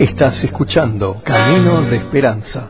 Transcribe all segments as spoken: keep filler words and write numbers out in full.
Estás escuchando Camino de Esperanza.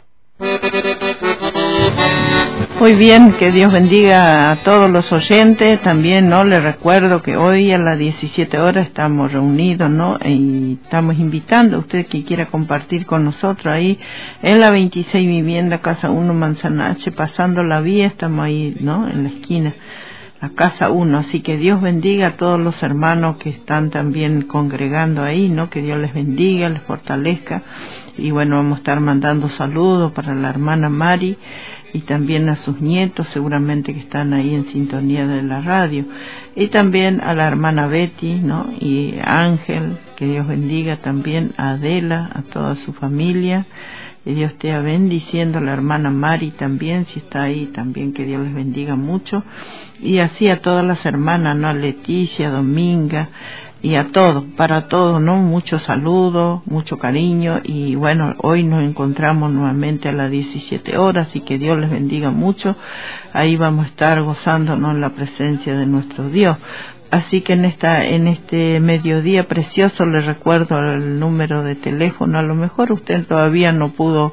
Muy bien, que Dios bendiga a todos los oyentes. También, ¿no? Les recuerdo que hoy a las diecisiete horas estamos reunidos, ¿no? Y estamos invitando a usted que quiera compartir con nosotros ahí en la veintiséis Vivienda, Casa uno, Manzana H, pasando la vía, estamos ahí, ¿no? En la esquina, la Casa uno. Así que Dios bendiga a todos los hermanos que están también congregando ahí, ¿no? Que Dios les bendiga, les fortalezca. Y bueno, vamos a estar mandando saludos para la hermana Mari y también a sus nietos, seguramente que están ahí en sintonía de la radio, y también a la hermana Betty, ¿no? Y a Ángel, que Dios bendiga también, a Adela, a toda su familia, que Dios esté bendiciendo, a la hermana Mari también, si está ahí también, que Dios les bendiga mucho, y así a todas las hermanas, ¿no? A Leticia, Dominga, y a todos, para todos, ¿no? Muchos saludos, mucho cariño, y bueno, hoy nos encontramos nuevamente a las diecisiete horas, y que Dios les bendiga mucho. Ahí vamos a estar gozándonos la presencia de nuestro Dios. Así que en esta, en este mediodía precioso les recuerdo el número de teléfono. A lo mejor usted todavía no pudo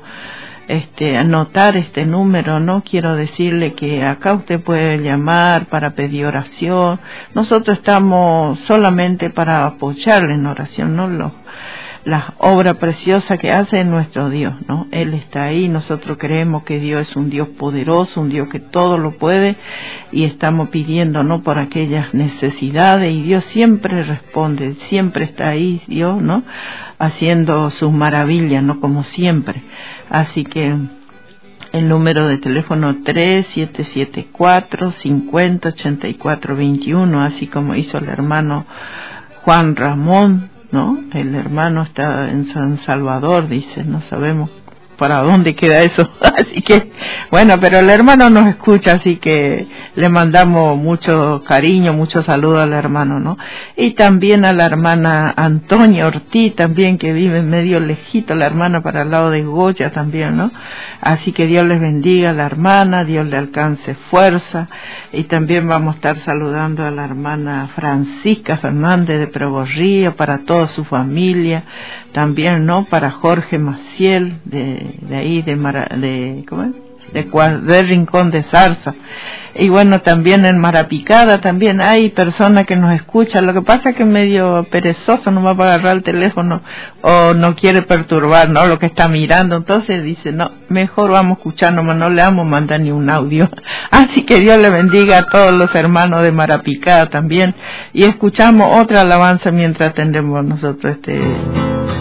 este anotar este número, ¿no? Quiero decirle que acá usted puede llamar para pedir oración. Nosotros estamos solamente para apoyarle en oración, ¿no? Los, las obras preciosas que hace nuestro Dios, ¿no? Él está ahí, nosotros creemos que Dios es un Dios poderoso, un Dios que todo lo puede, y estamos pidiendo, ¿no? Por aquellas necesidades, y Dios siempre responde, siempre está ahí Dios, ¿no? Haciendo sus maravillas, ¿no? Como siempre. Así que el número de teléfono tres siete siete cuatro, cinco cero, ocho cuatro dos uno, así como hizo el hermano Juan Ramón, ¿no? El hermano está en San Salvador, dice, no sabemos para dónde queda eso, así que bueno, pero el hermano nos escucha, así que le mandamos mucho cariño, mucho saludo al hermano, ¿no? Y también a la hermana Antonia Ortiz también, que vive medio lejito, la hermana para el lado de Goya también, ¿no? Así que Dios les bendiga a la hermana, Dios le alcance fuerza, y también vamos a estar saludando a la hermana Francisca Fernández de Pregorría, para toda su familia, también, ¿no? Para Jorge Maciel de de ahí de Mara, de ¿cómo es? De, de Rincón de Zarza. Y bueno, también en Marapicada también hay personas que nos escuchan. Lo que pasa es que es medio perezoso, no va a agarrar el teléfono o no quiere perturbar, ¿no? Lo que está mirando. Entonces dice, no, mejor vamos a escuchar nomás, no le vamos a mandar ni un audio. Así que Dios le bendiga a todos los hermanos de Marapicada también. Y escuchamos otra alabanza mientras atendemos nosotros este